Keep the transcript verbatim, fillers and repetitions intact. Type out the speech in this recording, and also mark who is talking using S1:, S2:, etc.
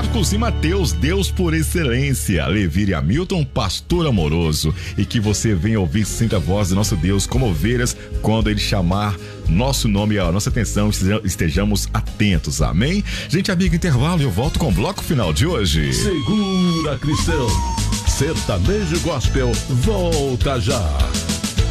S1: Marcos e Mateus, Deus por excelência. Levire Hamilton, pastor amoroso. E que você venha ouvir sempre a voz do nosso Deus como ovelhas quando Ele chamar nosso nome e a nossa atenção, estejamos atentos, amém? Gente, amigo, intervalo e eu volto com o bloco final de hoje.
S2: Segura, cristão. Sertanejo Gospel volta já.